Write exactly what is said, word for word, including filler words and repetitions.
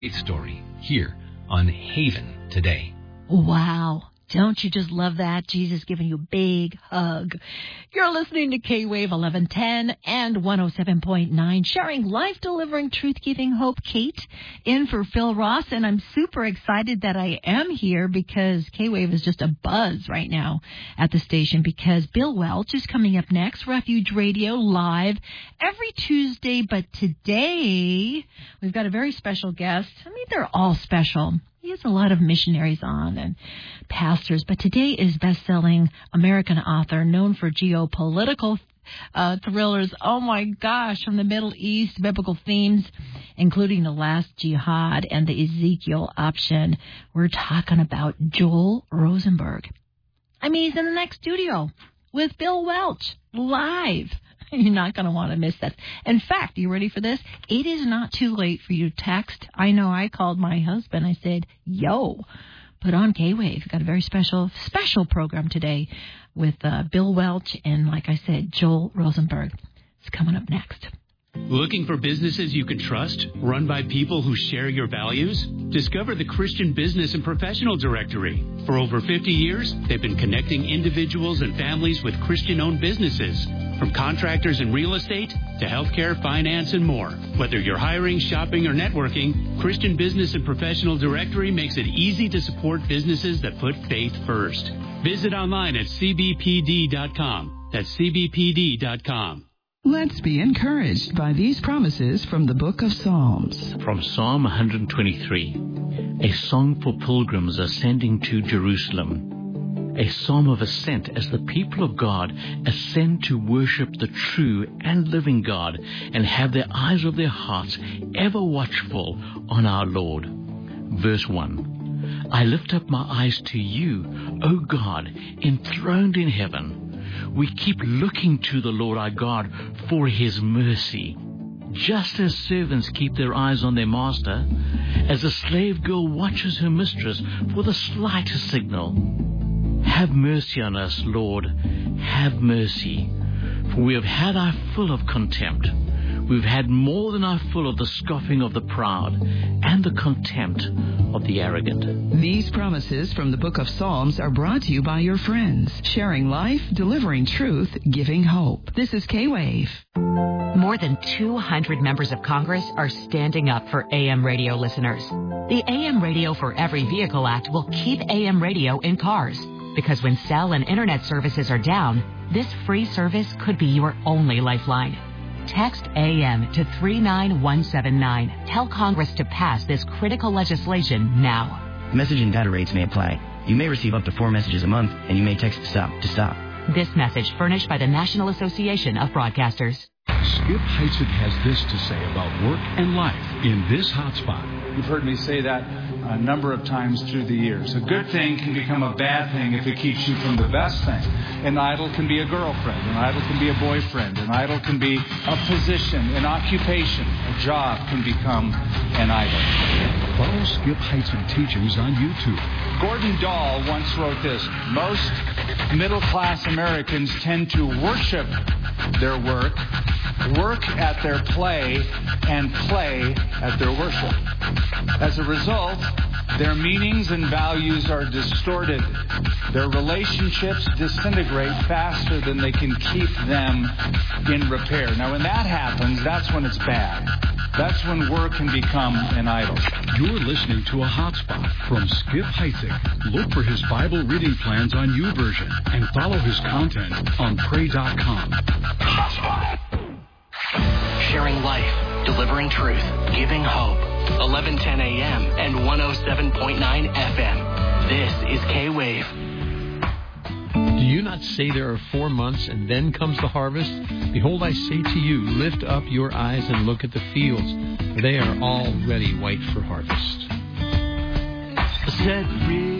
Faith story here on Haven Today. Wow. Don't you just love that? Jesus giving you a big hug. You're listening to K-Wave eleven ten and one oh seven point nine, sharing life, delivering truth, giving hope. Kate in for Phil Ross, and I'm super excited that I am here because K-Wave is just a buzz right now at the station because Bill Welch is coming up next, Refuge Radio live every Tuesday, but today we've got a very special guest. I mean, they're all special. He has a lot of missionaries on and pastors, but today is best-selling American author known for geopolitical uh, thrillers. Oh, my gosh, from the Middle East, biblical themes, including the last jihad and the Ezekiel option. We're talking about Joel Rosenberg. I mean, he's in the next studio with Bill Welch live. You're not going to want to miss that. In fact, you ready for this? It is not too late for you to text. I know I called my husband. I said, yo, put on K-Wave. Got a very special, special program today with uh, Bill Welch and, like I said, Joel Rosenberg. It's coming up next. Looking for businesses you can trust, run by people who share your values? Discover the Christian Business and Professional Directory. For over fifty years, they've been connecting individuals and families with Christian-owned businesses. From contractors and real estate to healthcare, finance, and more. Whether you're hiring, shopping, or networking, Christian Business and Professional Directory makes it easy to support businesses that put faith first. Visit online at c b p d dot com. That's c b p d dot com. Let's be encouraged by these promises from the book of Psalms. From Psalm one twenty-three, a song for pilgrims ascending to Jerusalem. A psalm of ascent as the people of God ascend to worship the true and living God and have their eyes of their hearts ever watchful on our Lord. Verse one, I lift up my eyes to you, O God, enthroned in heaven. We keep looking to the Lord our God for his mercy. Just as servants keep their eyes on their master, as a slave girl watches her mistress for the slightest signal. Have mercy on us, Lord, have mercy, for we have had our fill of contempt. We've had more than our fill of the scoffing of the proud and the contempt of the arrogant. These promises from the book of Psalms are brought to you by your friends, sharing life, delivering truth, giving hope. This is K-Wave. More than two hundred members of Congress are standing up for A M radio listeners. The A M Radio for Every Vehicle Act will keep A M radio in cars, because when cell and internet services are down, this free service could be your only lifeline. Text A M to three nine one seven nine. Tell Congress to pass this critical legislation now. Message and data rates may apply. You may receive up to four messages a month, and you may text STOP to stop. This message furnished by the National Association of Broadcasters. Skip Heitzig has this to say about work and life in this hotspot. You've heard me say that a number of times through the years. A good thing can become a bad thing if it keeps you from the best thing. An idol can be a girlfriend. An idol can be a boyfriend. An idol can be a position, an occupation. A job can become an idol. Follow Skip Heitzig teachings on YouTube. Gordon Dahl once wrote this: most middle-class Americans tend to worship their work, work at their play, and play at their worship. As a result, their meanings and values are distorted. Their relationships disintegrate faster than they can keep them in repair. Now, when that happens, that's when it's bad. That's when work can become an idol. You're listening to a hotspot from Skip Heitzig. Look for his Bible reading plans on YouVersion and follow his content on pray dot com. Hotspot. Sharing life, delivering truth, giving hope. eleven ten a.m. and one oh seven point nine F M. This is K-Wave. Do you not say there are four months and then comes the harvest? Behold, I say to you, lift up your eyes and look at the fields, for they are already white for harvest. Set free